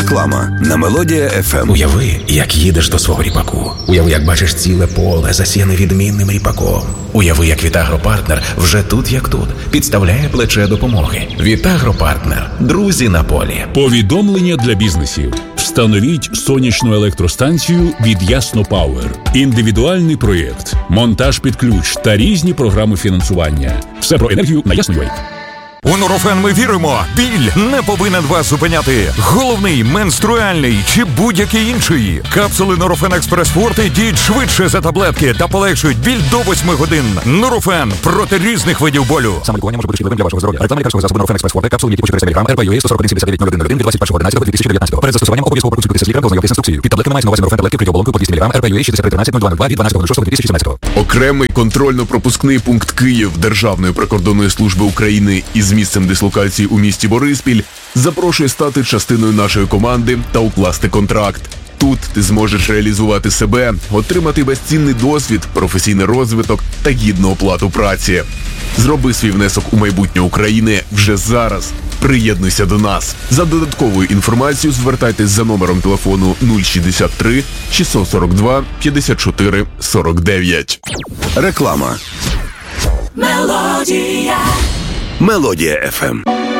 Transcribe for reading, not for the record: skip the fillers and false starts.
Реклама на Мелодія FM. Уяви, як їдеш до свого ріпаку. Уяви, як бачиш ціле поле, засіяне відмінним ріпаком. Уяви, як Вітагропартнер вже тут як тут підставляє плече допомоги. Вітагропартнер. Друзі на полі. Повідомлення для бізнесів. Встановіть сонячну електростанцію від Ясно Пауер. Індивідуальний проєкт, монтаж під ключ та різні програми фінансування. Все про енергію на Ясно.ua. У Нурофен ми віримо, біль не повинен вас зупиняти. Головний, менструальний чи будь-який інший. Капсули Нурофен Експрес Форте діють швидше за таблетки та полегшують біль до 8 годин. Нурофен проти різних видів болю. Саме лікування може бути шкідливим для вашого здоров'я. Реклама лікарського засобу Нурофен Експрес Форте, капсули типу 400 мг, РП-ЮА 141-79-01 від 21.11.2019. Перед застосуванням обов'язково проконсультуйтеся з лікарем та ознайомтесь з інструкцією. Під таблетками мається на увазі Нурофен таблетки криптоболонкою по 200 мг, РП-ЮА 6313-0202 від 12.06.2017. Окремий контрольно-пропускний пункт Київ Державної прикордонної служби України із місцем дислокації у місті Бориспіль запрошує стати частиною нашої команди та укласти контракт. Тут ти зможеш реалізувати себе, отримати безцінний досвід, професійний розвиток та гідну оплату праці. Зроби свій внесок у майбутнє України вже зараз. Приєднуйся до нас. За додатковою інформацією звертайтесь за номером телефону 063 642 54 49. Реклама. Мелодія FM.